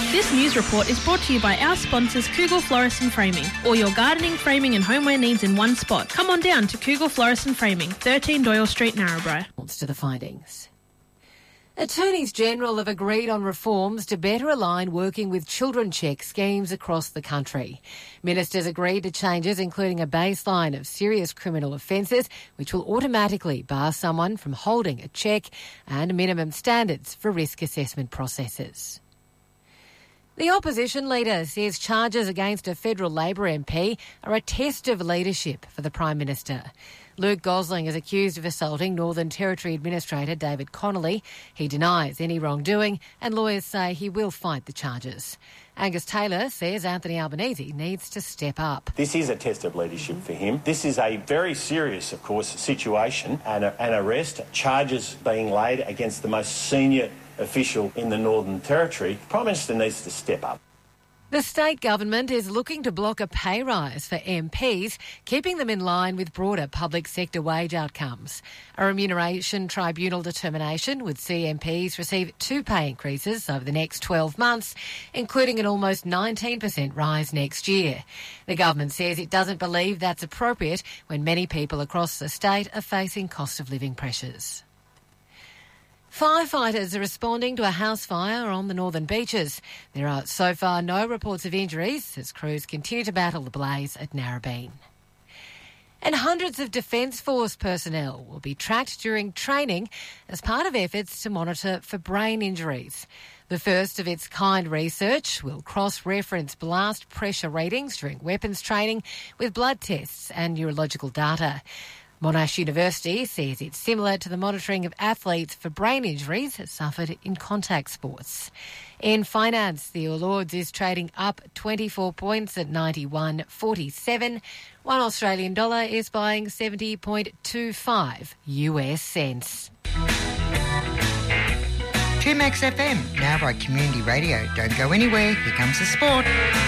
This news report is brought to you by our sponsors Kugel Florist and Framing. All your gardening, framing and homeware needs in one spot. Come on down to Kugel Florist and Framing, 13 Doyle Street, Narrabri. To the findings. Attorneys General have agreed on reforms to better align working with children check schemes across the country. Ministers agreed to changes including a baseline of serious criminal offences, which will automatically bar someone from holding a cheque, and minimum standards for risk assessment processes. The opposition leader says charges against a federal Labor MP are a test of leadership for the Prime Minister. Luke Gosling is accused of assaulting Northern Territory Administrator David Connolly. He denies any wrongdoing and lawyers say he will fight the charges. Angus Taylor says Anthony Albanese needs to step up. This is a test of leadership for him. This is a very serious, of course, situation and an arrest, charges being laid against the most senior official in the Northern Territory. The Prime Minister needs to step up. The state government is looking to block a pay rise for MPs, keeping them in line with broader public sector wage outcomes. A remuneration tribunal determination would see MPs receive 2 pay increases over the next 12 months, including an almost 19% rise next year. The government says it doesn't believe that's appropriate when many people across the state are facing cost of living pressures. Firefighters are responding to a house fire on the Northern Beaches. There are so far no reports of injuries as crews continue to battle the blaze at Narrabeen. And hundreds of Defence Force personnel will be tracked during training as part of efforts to monitor for brain injuries. The first of its kind research will cross-reference blast pressure readings during weapons training with blood tests and neurological data. Monash University says it's similar to the monitoring of athletes for brain injuries suffered in contact sports. In finance, the All Ords is trading up 24 points at 91.47. One Australian dollar is buying 70.25 US cents. 2Max FM, now by Community Radio. Don't go anywhere, here comes the sport.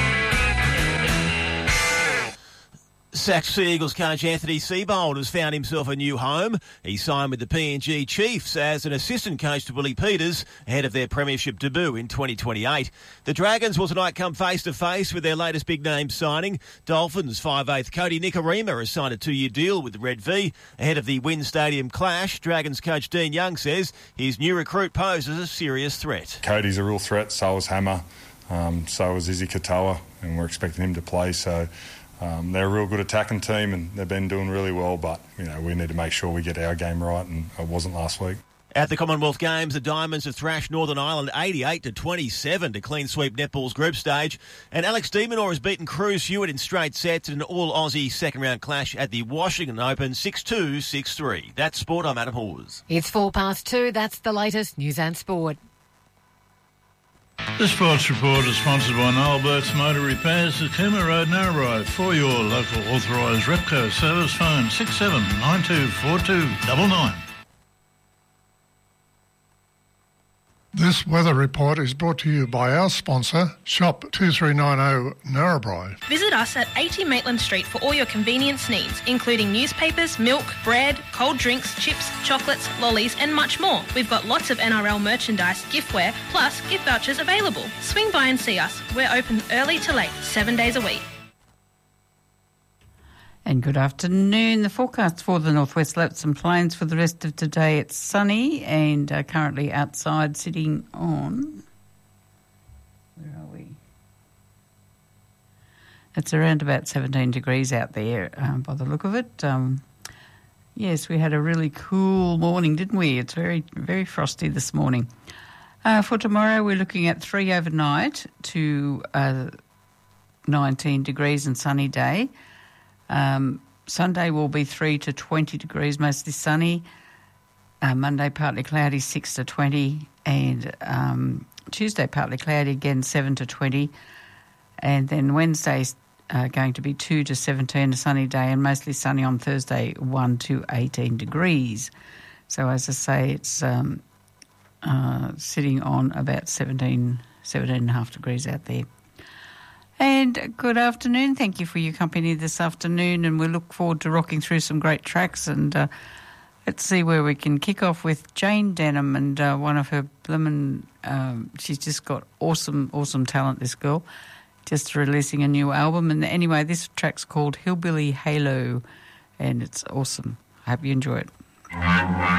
Sax Sea Eagles coach Anthony Seibold has found himself a new home. He signed with the PNG Chiefs as an assistant coach to Willie Peters ahead of their premiership debut in 2028. The Dragons will tonight come face-to-face with their latest big-name signing. Dolphins 5'8" Cody Nikorima has signed a 2-year deal with Red V ahead of the Wynn Stadium clash. Dragons coach Dean Young says his new recruit poses a serious threat. Cody's a real threat, so is Hammer, so is Izzy Katoa, and we're expecting him to play, so... they're a real good attacking team and they've been doing really well, but, we need to make sure we get our game right, and it wasn't last week. At the Commonwealth Games, the Diamonds have thrashed Northern Ireland 88-27 to clean sweep netball's group stage, and Alex de Minaur has beaten Cruz Hewitt in straight sets in an all-Aussie second-round clash at the Washington Open 6-2, 6-3. That's sport. I'm Adam Hawes. It's 2:04. That's the latest news and sport. The Sports Report is sponsored by Noel Burt's Motor Repairs at Cooma Road, Narrabri. For your local authorised Repco service, phone 67924299. This weather report is brought to you by our sponsor, Shop 2390 Narrabri. Visit us at 80 Maitland Street for all your convenience needs, including newspapers, milk, bread, cold drinks, chips, chocolates, lollies and much more. We've got lots of NRL merchandise, giftware, plus gift vouchers available. Swing by and see us. We're open early to late, 7 days a week. And good afternoon. The forecast for the Northwest Lapps and Plains for the rest of today, it's sunny and currently outside sitting on... Where are we? It's around about 17 degrees out there by the look of it. Yes, we had a really cool morning, didn't we? It's very, very frosty this morning. For tomorrow, we're looking at 3 overnight to 19 degrees and sunny day. Sunday will be 3 to 20 degrees, mostly sunny. Monday, partly cloudy, 6 to 20. And Tuesday, partly cloudy, again, 7 to 20. And then Wednesday's going to be 2 to 17, a sunny day, and mostly sunny on Thursday, 1 to 18 degrees. So, as I say, it's sitting on about 17.5 degrees out there. And good afternoon. Thank you for your company this afternoon, and we look forward to rocking through some great tracks. And Let's see where we can kick off with Jane Denham and one of her she's just got awesome talent, this girl, just releasing a new album. And anyway, this track's called Hillbilly Halo, and it's awesome. I hope you enjoy it.